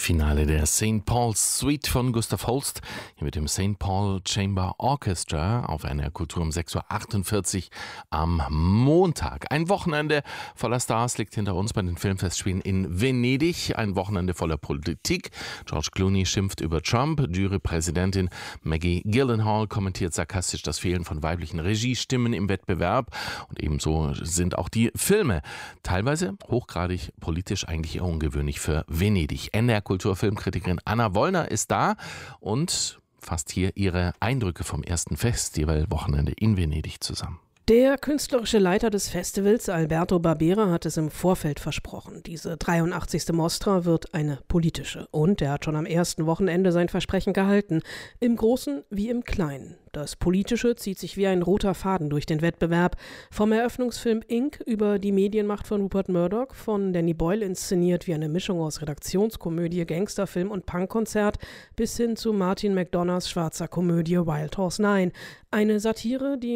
Finale der St. Paul's Suite von Gustav Holst, hier mit dem St. Paul Chamber Orchestra auf NDR Kultur um 6.48 Uhr am Montag. Ein Wochenende voller Stars liegt hinter uns bei den Filmfestspielen in Venedig. Ein Wochenende voller Politik. George Clooney schimpft über Trump. Jurypräsidentin Maggie Gyllenhaal kommentiert sarkastisch das Fehlen von weiblichen Regiestimmen im Wettbewerb. Und ebenso sind auch die Filme teilweise hochgradig politisch, eigentlich eher ungewöhnlich für Venedig. NDR Kulturfilmkritikerin Anna Wollner ist da und fasst hier ihre Eindrücke vom ersten Festivalwochenende in Venedig zusammen. Der künstlerische Leiter des Festivals, Alberto Barbera, hat es im Vorfeld versprochen. Diese 83. Mostra wird eine politische. Und er hat schon am ersten Wochenende sein Versprechen gehalten. Im Großen wie im Kleinen. Das Politische zieht sich wie ein roter Faden durch den Wettbewerb. Vom Eröffnungsfilm Inc. über die Medienmacht von Rupert Murdoch, von Danny Boyle inszeniert wie eine Mischung aus Redaktionskomödie, Gangsterfilm und Punkkonzert, bis hin zu Martin McDonaghs schwarzer Komödie Wild Horse 9. Eine Satire, die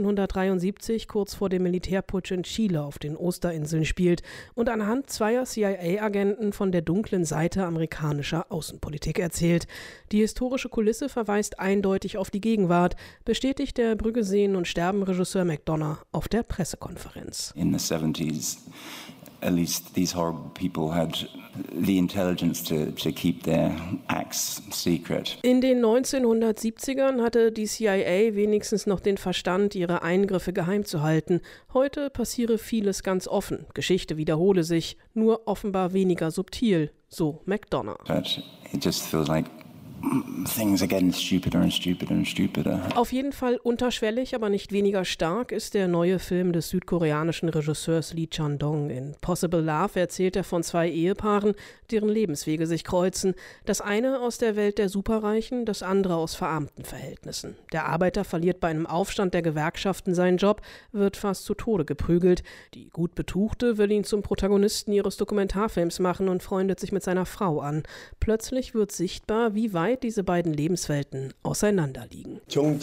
1973 kurz vor dem Militärputsch in Chile auf den Osterinseln spielt und anhand zweier CIA-Agenten von der dunklen Seite amerikanischer Außenpolitik erzählt. Die historische Kulisse verweist eindeutig auf die Gegenwart, bestätigt der Brügge sehen und sterben Regisseur McDonagh auf der Pressekonferenz. In the 70s, at least these horrible people had the intelligence to keep their acts secret. In den 1970ern hatte die CIA wenigstens noch den Verstand, ihre Eingriffe geheim zu halten. Heute passiere vieles ganz offen. Geschichte wiederhole sich, nur offenbar weniger subtil, so McDonagh. But it just feels like things are getting stupider and stupider and stupider. Auf jeden Fall unterschwellig, aber nicht weniger stark ist der neue Film des südkoreanischen Regisseurs Lee Chang-dong. In Possible Love erzählt er von zwei Ehepaaren, deren Lebenswege sich kreuzen. Das eine aus der Welt der Superreichen, das andere aus verarmten Verhältnissen. Der Arbeiter verliert bei einem Aufstand der Gewerkschaften seinen Job, wird fast zu Tode geprügelt. Die gut Betuchte will ihn zum Protagonisten ihres Dokumentarfilms machen und freundet sich mit seiner Frau an. Plötzlich wird sichtbar, wie weit diese beiden Lebenswelten auseinanderliegen.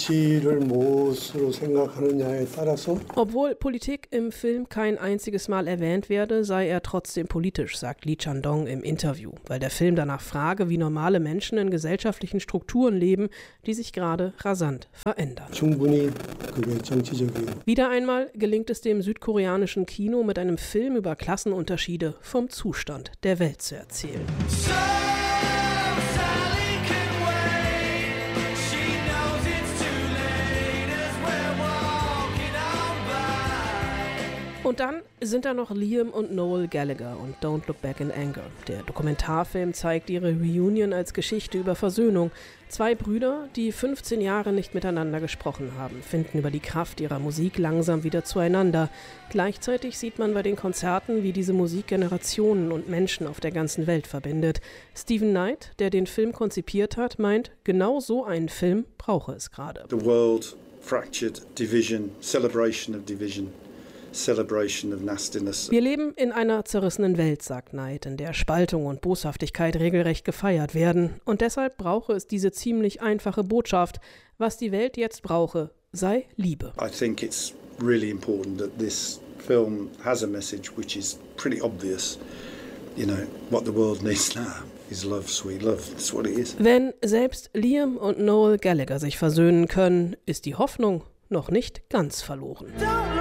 Obwohl Politik im Film kein einziges Mal erwähnt werde, sei er trotzdem politisch, sagt Lee Chang-dong im Interview, weil der Film danach frage, wie normale Menschen in gesellschaftlichen Strukturen leben, die sich gerade rasant verändern. Wieder einmal gelingt es dem südkoreanischen Kino, mit einem Film über Klassenunterschiede vom Zustand der Welt zu erzählen. Und dann sind da noch Liam und Noel Gallagher und Don't Look Back in Anger. Der Dokumentarfilm zeigt ihre Reunion als Geschichte über Versöhnung. Zwei Brüder, die 15 Jahre nicht miteinander gesprochen haben, finden über die Kraft ihrer Musik langsam wieder zueinander. Gleichzeitig sieht man bei den Konzerten, wie diese Musik Generationen und Menschen auf der ganzen Welt verbindet. Stephen Knight, der den Film konzipiert hat, meint, genau so einen Film brauche es gerade. The world fractured, division, celebration of division. Celebration of nastiness. Wir leben in einer zerrissenen Welt, sagt Knight, in der Spaltung und Boshaftigkeit regelrecht gefeiert werden. Und deshalb brauche es diese ziemlich einfache Botschaft. Was die Welt jetzt brauche, sei Liebe. I think it's really important that this film has a message which is pretty obvious. You know, what the world needs now is love, sweet love. That's what it is. Wenn selbst Liam und Noel Gallagher sich versöhnen können, ist die Hoffnung noch nicht ganz verloren.